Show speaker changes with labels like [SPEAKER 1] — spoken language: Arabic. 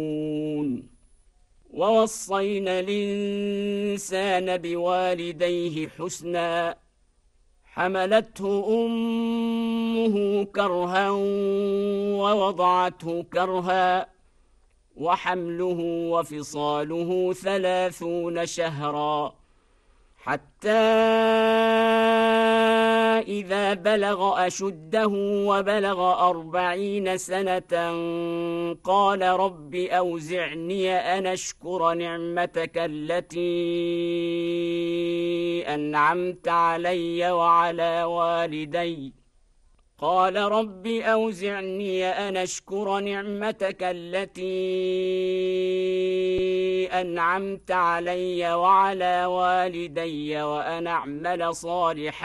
[SPEAKER 1] ووصينا الإنسان بوالديه حسنا حملته أمه كرها ووضعته كرها وحمله وفصاله 30 شهرا حتى إذا بلغ أشده وبلغ 40 سنة قال رب أوزعني أن أشكر نعمتك التي أنعمت علي وعلى والدي قال رب أوزعني أن أشكر نعمتك التي أنعمت علي وعلى والدي وأن أعمل صالحا